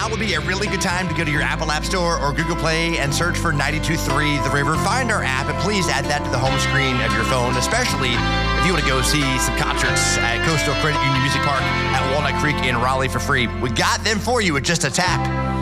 now would be a really good time to go to your Apple App Store or Google Play and search for 92.3 The River. Find our app and please add that to the home screen of your phone, especially if you want to go see some concerts at Coastal Credit Union Music Park at Walnut Creek in Raleigh for free. We got them for you with just a tap.